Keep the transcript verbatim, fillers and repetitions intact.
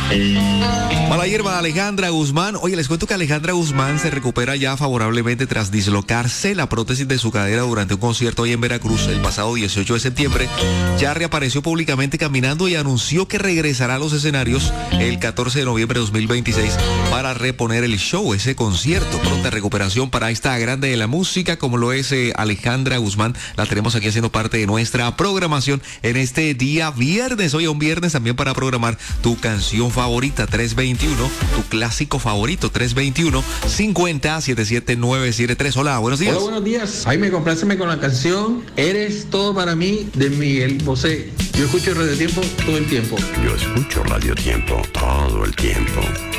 Mala hierba, Alejandra Guzmán. Oye, les cuento que Alejandra Guzmán se recupera ya favorablemente tras dislocarse la prótesis de su cadera durante un concierto hoy en Veracruz el pasado dieciocho de septiembre. Ya reapareció públicamente caminando y anunció que regresará a los escenarios el catorce de noviembre de dos mil veintiséis para reponer el show, ese concierto. Pronta recuperación para esta grande de la música como lo es eh, Alejandra Guzmán. La tenemos aquí haciendo parte de nuestra programación en este día viernes. Hoy un viernes también para programar tu canción favorita, tres veintiuno, tu clásico favorito, tres veintiuno, cincuenta, setenta y siete, nueve siete tres. Hola, buenos días. Hola, buenos días. Jaime, compláceme con la canción Eres todo para mí de Miguel Bosé. Yo escucho Radio Tiempo todo el tiempo. Yo escucho Radio Tiempo todo el tiempo.